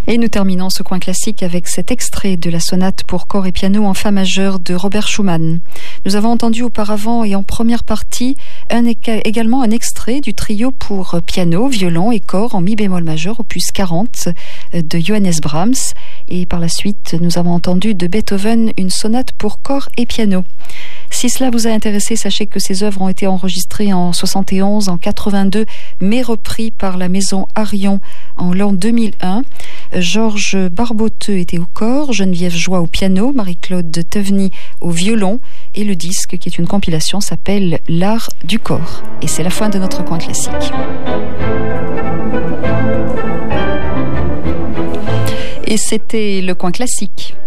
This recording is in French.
Et nous terminons ce coin classique avec cet extrait de la sonate pour corps et piano en fa majeur de Robert Schumann. Nous avons entendu auparavant et en première partie également un extrait du trio pour piano, violon et corps en mi bémol majeur, opus 40 de Johannes Brahms. Et par la suite, nous avons entendu de Beethoven une sonate pour corps et piano. Si cela vous a intéressé, sachez que ces œuvres ont été enregistrées en 71, en 82, mais repris par la maison Arion en l'an 2001. Georges Barboteux était au corps, Geneviève Joie au piano, Marie-Claude Teveny au violon, et le disque, qui est une compilation, s'appelle L'art du corps. Et c'est la fin de notre coin classique. Et c'était le coin classique.